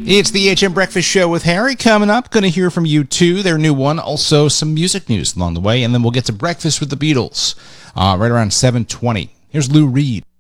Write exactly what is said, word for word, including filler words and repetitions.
It's the H M Breakfast Show with Harry coming up. Going to hear from you too, their new one. Also some music news along the way, and then we'll get to Breakfast with the Beatles uh, right around seven twenty. Here's Lou Reed.